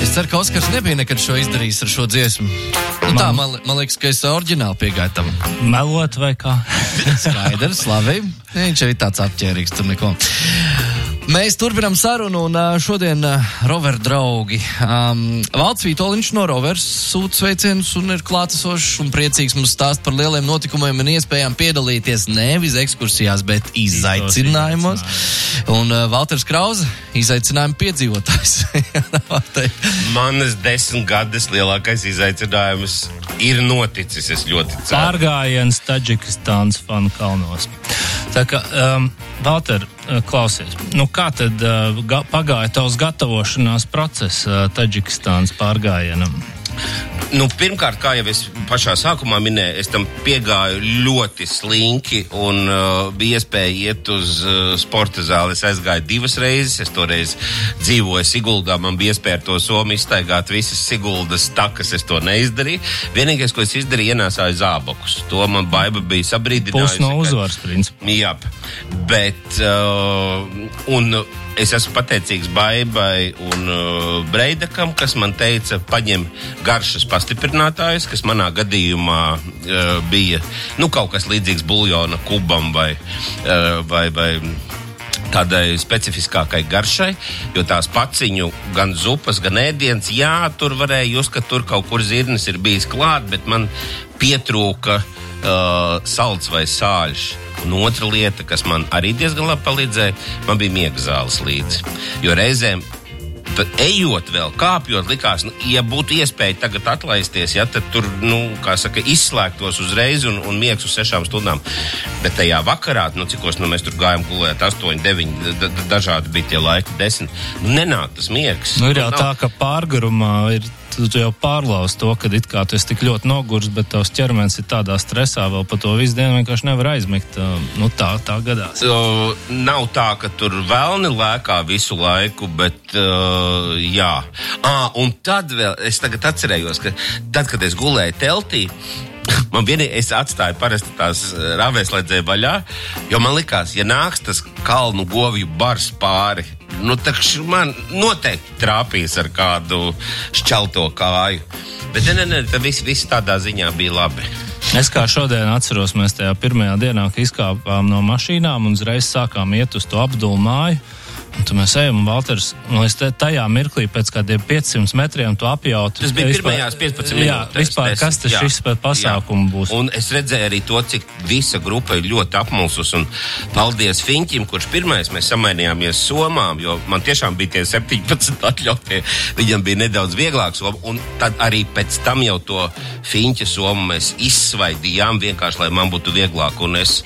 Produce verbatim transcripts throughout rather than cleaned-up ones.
Es ceru, ka Oskars nebija nekad šo izdarījis ar šo dziesmu. Nu man... tā, man, man liekas, ka es oriģināli piegāju tam. Melot vai kā? Skaidrs, labi. Viņš jau ir tāds apķērīgs, tur neko. Mēs turpinām sarunu, un šodien rover draugi. Um, Valds Vītoliņš no Rovers sūta sveicienus un ir klātesošs un priecīgs mums stāst par lieliem notikumiem un iespējām piedalīties nevis ekskursijās, bet izaicinājumos. Un uh, Valters Krauze, izaicinājuma piedzīvotājs. Manas desmit gadus lielākais izaicinājums ir noticis, es ļoti ceru. Pārgājiens Taģikistānas fanu kalnos. Tā kā, um, Valter, klausies, nu kā tad uh, ga, pagāja tavs gatavošanās process uh, Taģikistānas pārgājienam? Nu, pirmkārt, kā jau es pašā sākumā minēju, es tam piegāju ļoti slinki un uh, bija iespēja iet uz uh, sporta zāli. Es aizgāju divas reizes, es toreiz dzīvoju Siguldā, man bija iespēja ar to somu izstaigāt visas Siguldas takas, es to neizdarīju. Vienīgais, ko es izdarīju, ienēsāju zābakus. To man baiba bija sabrīdinājusi. Pus no uzvaras, principā. Jā, bet uh, un es esmu pateicīgs Baibai un uh, Breidakam, kas man teica, paņem garšas pastiprinātājus, kas manā gadījumā uh, bija, nu, kaut kas līdzīgs buljona kubam vai, uh, vai, vai tādai specifiskākai garšai, jo tās paciņu gan zupas, gan ēdiens, jā, tur varēja just, ka tur kaut kur zirnis ir bijis klāt, bet man pietrūka uh, salds vai sāļš. Un otra lieta, kas man arī diezgan labi palīdzēja, man bija miega zāles līdzi. Jo reizēm, ejot vēl, kāpjot, likās, nu, ja būtu iespēja tagad atlaisties, ja, tad tur, nu, kā saka, izslēgtos uzreiz un, un miegs uz sešām stundām. Bet tajā vakarā, nu, cikos, nu, mēs tur gājām gulēt, astoņi, deviņi, da, dažādi bija tie laiki, desmit, nu, nenāk tas miegs. Nu, ir jau tā, ka pārgarumā ir tu jau pārlauz to, ka it kā tu esi tik ļoti nogurs, bet tavs ķermenis ir tādā stresā vēl pa to visu dienu vienkārši nevar aizmigt. Nu tā, tā gadās. Uh, nav tā, ka tur vēlni lēkā visu laiku, bet uh, jā. Ah, un tad vēl, es tagad atcerējos, ka tad, kad es gulēju teltī, man vienīgi, es atstāju parasti tās rāvēslēdzēju vaļā, jo man likās, ja nāks tas kalnu govju bars pāri, nu, takš man noteikti trāpīs ar kādu šķelto kāju. Bet ne, ne, ne, tā visi, visi tādā ziņā bija labi. Es kā šodien atceros, mēs tajā pirmajā dienā, ka izkāpām no mašīnām un uzreiz sākām iet uz to apdulu māju. Un tad mēs ejam, un Valters, un es te, tajā mirklī pēc kādiem piecsimt metriem to apjautu. Tas bija vispār, pirmajās piecpadsmit jā, minūtēs. Vispār, kas tas jā, šis pasākumu jā. Būs? Un es redzēju arī to, cik visa grupa ir ļoti apmulsus, un paldies Fiņķim, kurš pirmais mēs samainījāmies somām, jo man tiešām bija tie septiņpadsmit atļautie, viņam bija nedaudz vieglāk soma, un tad arī pēc tam jau to Fiņķa somu mēs izsvaidījām vienkārši, lai man būtu vieglāk, un es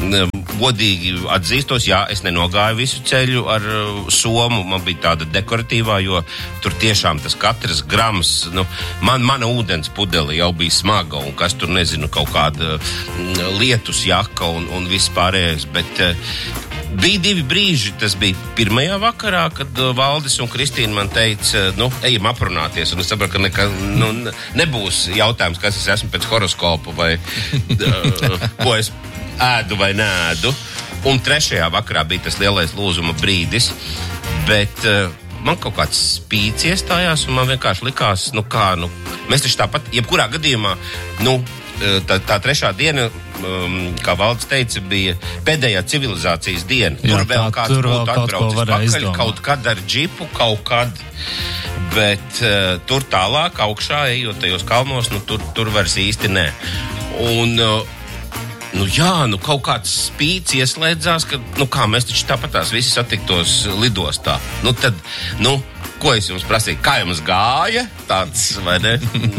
godīgi atzīstos, jā, es nenogāju visu ceļu ar somu, man bija tāda dekoratīvā, jo tur tiešām tas katrs grams, nu, man, mana ūdens pudele jau bija smaga, un kas tur, nezinu, kaut kāda lietus jaka un, un viss pārējais, bet uh, bija divi brīži, tas bija pirmajā vakarā, kad uh, Valdis un Kristīna man teica, nu, ejam aprunāties, un es saprotu, ka neka, nu, nebūs jautājums, kas es esmu pēc horoskopa, vai uh, ko es ēdu vai nēdu. Un trešajā vakarā bija tas lielais lūzuma brīdis, bet uh, man kaut kāds spīts iestājās, un man vienkārši likās, nu kā, nu, mēs taču tāpat, jebkurā gadījumā, nu, tā, tā trešā diena, um, kā Valds teica, bija pēdējā civilizācijas diena. Jā, tur vēl tā, kāds tur būtu atbraucis pakaļ, izdomāt. Kaut kad ar džipu, kaut kad, bet uh, tur tālāk augšā, ejot tajos kalnos, nu, tur, tur vairs īsti nē. Un, uh, Nu jā, nu kaut kāds spīts ieslēdzās, ka, nu kā, mēs taču tāpatās visi satiktos lidostā. Nu tad, nu, ko es jums prasīju, kā jums gāja? Tāds, vai ne?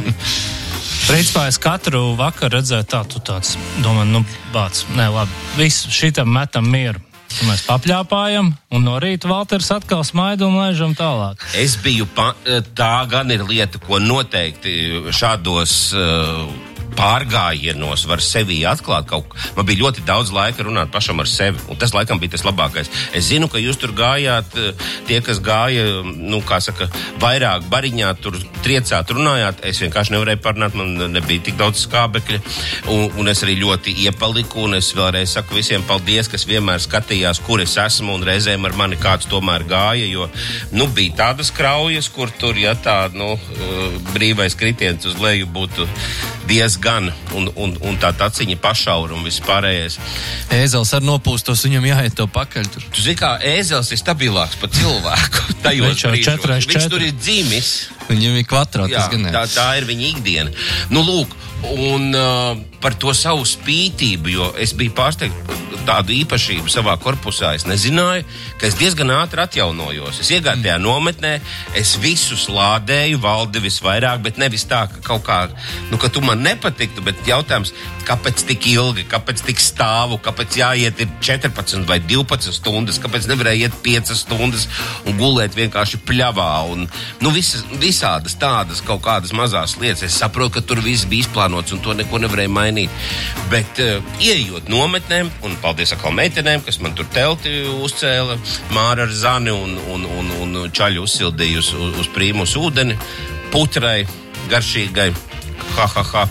Principā es katru vakaru redzēju tā, tu tāds, domāju, nu, bāc, nē, labi, visu šitam metam mieru. Un mēs papļāpājam, un no rīta Valters atkal smaida un laižam tālāk. Es biju, pa, tā gan ir lieta, ko noteikti šādos uh, pārgājienos var sevi atklāt kaut ko. Man bija ļoti daudz laika runāt pašam ar sevi, un tas laikam bija tas labākais. Es zinu, ka jūs tur gājāt, tie, kas gāja, nu, kā saka, vairāk bariņā, tur triecāt, runājāt, es vienkārši nevarēju parunāt, man nebija tik daudz skābekļa, un, un es arī ļoti iepaliku, un es vēlreiz saku visiem paldies, kas vienmēr skatījās, kur es esmu, un reizēm ar mani kāds tomēr gāja, jo, nu, bija tādas kraujas, kur tur, ja tā, nu, brīvais kritiens uz leju būtu diezgan, un, un, un tā taciņa pašaura un viss pārējais. Ēzels ar nopūstos, viņam jāiet to pakaļ tur. Tu zini, kā ēzels ir stabilāks par cilvēku. Tajos brīžos. Viņš tur ir dzimis. Viņam ir kvadrats, jā, gan ne. Tā, tā ir viņa ikdiena. Nu, lūk, un uh, par to savu spītību, jo es biju pārsteigts tādu īpašību savā korpusā, es nezināju, ka es diezgan ātri atjaunojos. Es iegāju tajā nometnē, es visus lādēju, valdi visvairāk, bet nevis tā, ka kaut kā, nu, ka tu man nepatiktu, bet jautājums, kāpēc tik ilgi, kāpēc tik stāvu, kāpēc jāiet ir četrpadsmit vai divpadsmit stundas, kāpēc nevarēja iet piecas stundas un gulēt vienkārši pļavā, un, nu, visas, visādas tādas kaut kādas mazās lietas. Es saprotu, ka tur viss bija izplānots un to neko nevarēja mainīt. Bet uh, ieejot nometnēm, un paldies atkal meitenēm, kas man tur telti uzcēla, Māra ar Zani un, un, un, un čaļu uzsildīja uz, uz prīmus ūdeni, putrai, garšīgai, ha, ha, ha.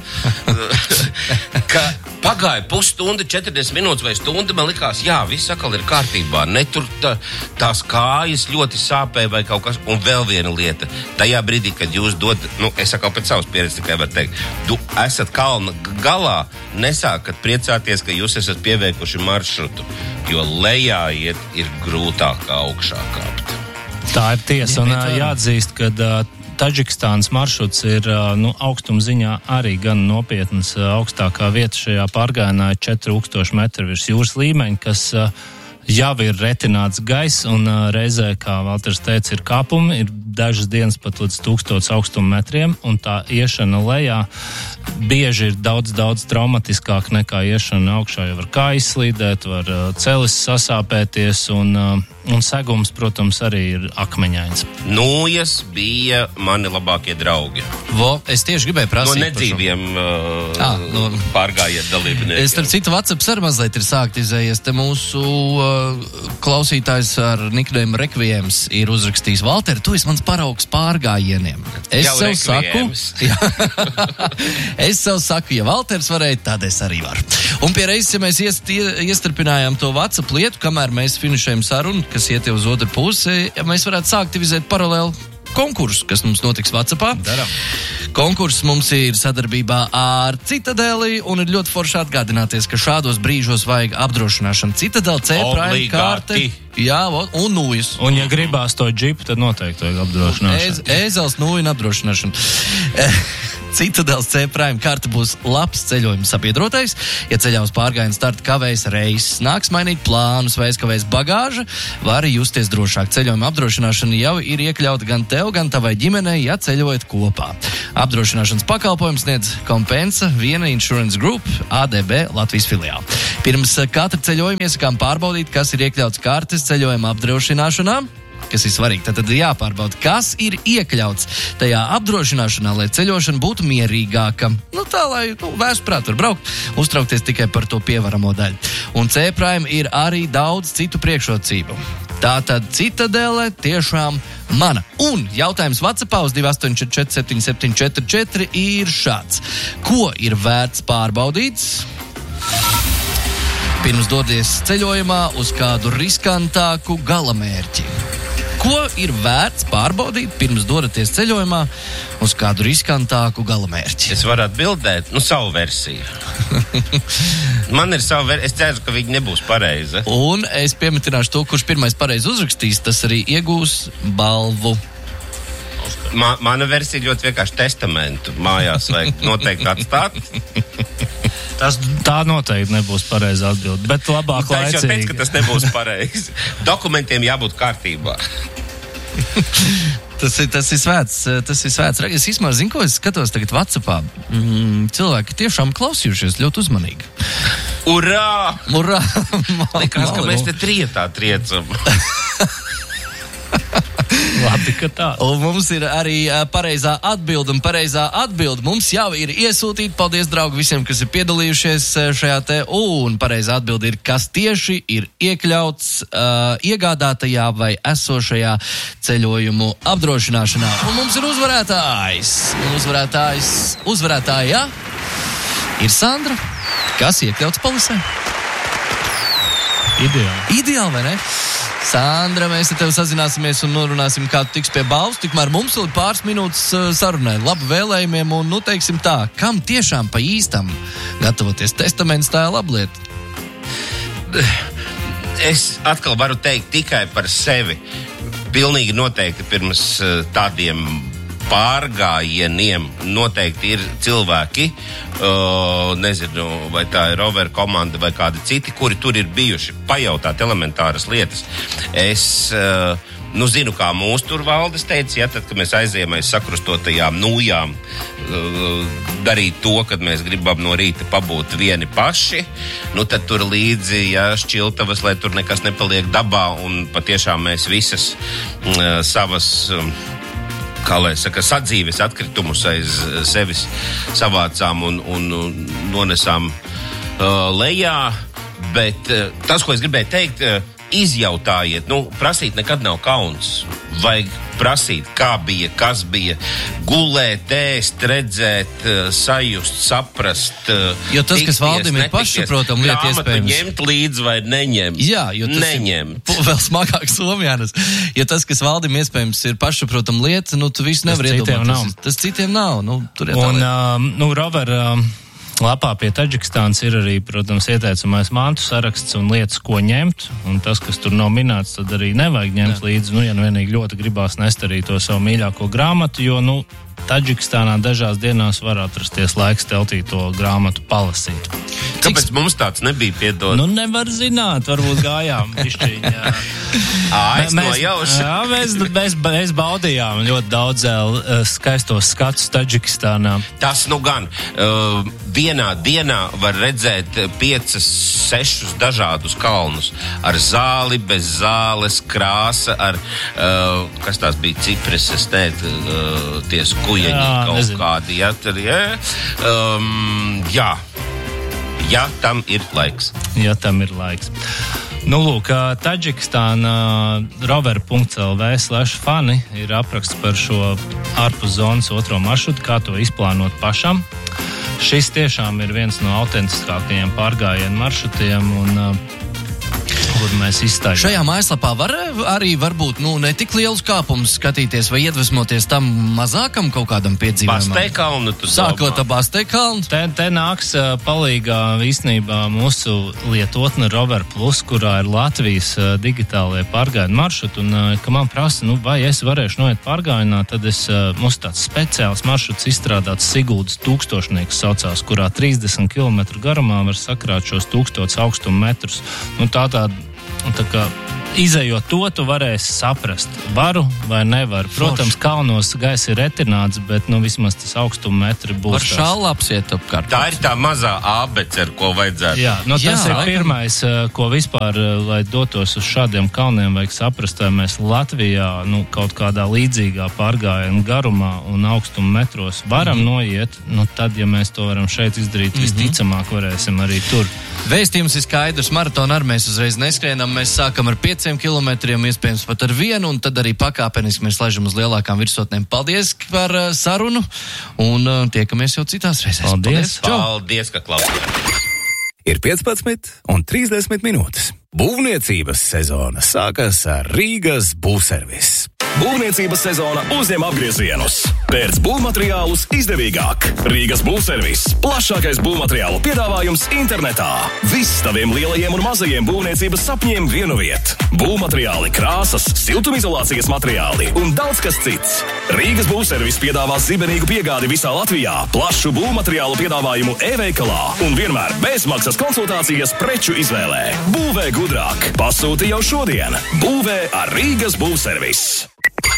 Ka pagāja pusstunda, četrdesmit minūtes vai stunda, man likās, jā, viss atkal ir kārtībā. Ne tur tā, tās kājas ļoti sāpēja vai kaut kas. Un vēl viena lieta. Tajā brīdī, kad jūs dod, nu, es atkal pēc savas pieredzes tikai varu teikt, tu esat kalna galā, nesākat priecāties, ka jūs esat pieveikuši maršrutu, jo lejā iet ir grūtāk augšā kāpt. Tā ir tiesa, un jāatzīst, ka Taģikstānas maršruts ir nu, augstumziņā arī gan nopietnas. Augstākā vieta šajā pārgājienā ir četri tūkstoši metri virs jūras līmeņa, kas jau ir retināts gaiss, un reizē, kā Valters teica, ir kāpumi, ir dažas dienas pat līdz tūkstots augstuma metriem, un tā iešana lejā bieži ir daudz, daudz traumatiskāk nekā iešana augšā, jo var kā izslīdēt, var celis sasāpēties, un, un segums, protams, arī ir akmeņains. Nūjas bija mani labākie draugi. Vo, es tieši gribēju prasīt. No nedzīviem uh, ah, no... pārgājiet dalībniekiem. Es starp citu, WhatsApp arī mazliet ir sākt izējies. Te mūsu uh, klausītājs ar niknēm Rekvijēms ir uzrakstījis: Valter, tu esi mans paraugs pārgājieniem. Es jau sev saku, es sev saku, ja Valters varēja, tad es arī varu. Un pie reizes, ja mēs iest, iestrpinājām to WhatsApp lietu, kamēr mēs finišējam sarunu, kas iet uz otru pusi, ja mēs varētu saaktivizēt paralēli konkursu, kas mums notiks WhatsAppā. Daram. Konkurss mums ir sadarbībā ar Citadeli, un ir ļoti forši atgādināties, ka šādos brīžos vajag apdrošināšanu. Citadeli C-Prime karte. Jā, un nūjas. Un ja gribās to džipu, tad noteikti vajag apdrošināšanu. Ēzels, nūju un apdrošināšanu. Citadels C-Prime karta būs labs ceļojuma sabiedrotais. Ja ceļā uz pārgājienu starta kavējas reises, nāks mainīt plānus vai aizkavēs bagāža, var justies drošāk. Ceļojuma apdrošināšana jau ir iekļauta gan tev, gan tavai ģimenei, ja ceļojat kopā. Apdrošināšanas pakalpojums sniedz Kompensa, Viena Insurance Group, A D B Latvijas filiāli. Pirms katra ceļojuma iesakām pārbaudīt, kas ir iekļauts kartes ceļojuma apdrošināšanā, kas ir svarīgi. Tad, tad jāpārbauda, kas ir iekļauts tajā apdrošināšanā, lai ceļošana būtu mierīgāka. Nu tā, lai nu, vēsturprāt var braukt, uztraukties tikai par to pievaramo daļu. Un C-Prime ir arī daudz citu priekšrocību. Tātad Citadele tiešām mana. Un jautājums WhatsAppā uz divi astoņi četri četri septiņi septiņi četri četri ir šāds. Ko ir vērts pārbaudīt pirms dodies ceļojumā uz kādu riskantāku galamērķi? Ko ir vērts pārbaudīt pirms dodaties ceļojumā uz kādu riskantāku galamērķi? Es varu atbildēt, nu, savu versiju. Man ir sava versija, es ceru, ka viņa nebūs pareiza. Un es piemetināšu to, kurš pirmais pareizi uzrakstīs, tas arī iegūs balvu. Ma, mana versija ļoti vienkārši testamentu mājās vajag noteikti atstāt. Tas, tā noteikti nebūs pareiza atbilde, bet labāk laicīgi. Es jau teicu, ka tas nebūs pareizi. Dokumentiem jābūt kārtībā. Tas ir, tas ir svēts, tas ir svēts. Es īstenībā zinu, ko es skatos tagad WhatsAppā. Mm, cilvēki tiešām klausījušies ļoti uzmanīgi. Urā! Urā! Likās, ka mēs te trietā triecam. Patika tā. Un mums ir arī uh, pareizā atbilde, un pareizā atbilde mums jau ir iesūtīta. Paldies, draugi, visiem, kas ir piedalījušies šajā te. Un pareizā atbilde ir, kas tieši ir iekļauts uh, iegādātajā vai esošajā ceļojumu apdrošināšanā. Un mums ir uzvarētājs. Un uzvarētājs, uzvarētāja ir Sandra, kas iekļauts polisē. Ideāli. Ideāli, vai ne? Sandra, mēs ar tevi sazināsimies un norunāsim, kā tu tiks pie balvas. Tikmēr mums vēl pāris minūtes sarunai. Labu vēlējumiem un, nu, teiksim tā, kam tiešām pa īstam gatavoties testaments, tā ir laba lieta? Es atkal varu teikt tikai par sevi. Pilnīgi noteikti pirms tādiem pārgājieniem noteikti ir cilvēki, uh, nezinu, vai tā ir Rover komanda vai kādi citi, kuri tur ir bijuši, pajautāt elementāras lietas. Es, uh, nu, zinu, kā mūsu tur valdes teica, ja, tad, kad mēs aizējām aiz sakrustotajām nūjām, uh, darīt to, kad mēs gribam no rīta pabūt vieni paši, nu, tad tur līdzi, ja, šķiltavas, lai tur nekas nepaliek dabā, un patiešām mēs visas uh, savas... Um, kā lai saka, sadzīves atkritumus aiz sevis savācām un, un, un nonesām uh, lejā, bet uh, tas, ko es gribēju teikt, uh, izjautājiet, nu, prasīt nekad nav kauns, vajag prasīt, kā bija, kas bija, gulēt, ēst, redzēt, uh, sajust, saprast, uh, jo tas, tikties, kas valdim ir pašsaprotam lieta iespējams. Ņemt līdzi vai neņemt. Jā, jo tas neņemt. Ir vēl smagāk Somijānas. Jo tas, kas valdim iespējams ir pašsaprotam lieta, nu, tu visu nevar iedomāt. Tas, tas citiem nav. Nu, tur un, uh, nu, Rover, uh, lapā pie Taģikistānas ir arī, protams, ieteicamais mantu saraksts un lietas, ko ņemt, un tas, kas tur nav minēts, tad arī nevajag ņemt Jā. līdzi, nu, ja nu vienīgi ļoti gribās nest arī to savu mīļāko grāmatu, jo, nu, Taģikistānā dažās dienās var atrasties laiks teltī to grāmatu palasīt. Kāpēc Cik... mums tāds nebija piedod? Nu, nevar zināt, varbūt gājām višķiņ. Ā, es nojaušu. Jā, mēs, mēs, mēs baudījām ļoti daudz uh, skaistos skatus Taģikistānā. Tas, nu gan, uh, vienā dienā var redzēt piecas, sešus dažādus kalnus. Ar zāli, bez zāles, krāsa, ar, uh, kas tās bija, cipreses, ne, uh, tie skujeņi kaut nezinu. Kādi, ja, tad, ja, um, jā. Ja tam ir laiks. Ja tam ir laiks. Nu, lūk, Taģikistāna rover punkts el vē slash fani ir apraksts par šo ārpus zonas otro maršrutu, kā to izplānot pašam. Šis tiešām ir viens no autentiskākajiem pārgājienu maršrutiem un kur mēs izstāļām. Šajā mājaslapā var arī varbūt, nu, ne tik lielus kāpumus skatīties vai iedvesmoties tam mazākam kaut kādam piedzīvojumam. Basteikalnu tu Sākot ar Basteikalnu. Te, te nāks uh, palīgā īstenībā mūsu lietotne Rover Plus, kurā ir Latvijas uh, digitālie pārgājienu maršruti, un, uh, ka man prasa, nu, vai es varēšu noiet pārgājienā, tad es, uh, mums tāds speciāls maršruts izstrādāts Siguldas tūkstošnieks saucās, kurā trīsdesmit kilometru garumā var sakrāt šos tūkstotus augstumu metrus. Nu, tā tāda Un tā kā izējot to, tu varēsi saprast, varu vai nevaru. Protams, kalnos gaisa ir retināts, bet nu vismaz tas augstuma metri būs. Par šālu apsiet apkārt. Tā ir tā mazā ābece, ar ko vajadzētu. Jā, nu tas Jā, ir pirmais, ko vispār, lai dotos uz šādiem kalniem, vajag saprast, vai mēs Latvijā, nu, kaut kādā līdzīgā pārgājiena garumā un augstuma metros varam mm. noiet, nu tad, ja mēs to varam šeit izdarīt, mm-hmm. visticamāk varēsim arī tur. Vēstījums ir skaidrs, maratonu ar mēs uzreiz neskrienam, mēs sākam ar pieciem kilometriem, iespējams pat ar vienu, un tad arī pakāpeniski mēs laižam uz lielākām virsotnēm. Paldies par uh, sarunu, un uh, tiekamies jau citās reizēs. Paldies! Paldies, Paldies ka klausījāt! Ir piecpadsmit un trīsdesmit minūtes. Būvniecības sezona sākas ar Rīgas būvservis. Būvniecības sezona uzņem apgriezienus. Pērc būvmateriālus izdevīgāk. Rīgas būvservis. Plašākais būvmateriālu piedāvājums internetā. Viss taviem lielajiem un mazajiem būvniecības sapņiem vienu viet. Būvmateriāli, krāsas, siltumizolācijas materiāli un daudz kas cits. Rīgas būvservis piedāvā zibenīgu piegādi visā Latvijā, plašu būvmateriālu piedāvājumu e-veikalā un vienmēr bezmaksas konsultācijas preču izvēlē. Būvē gudrāk. Pasūti jau šodien. Būvē ar Rīgas būvservis.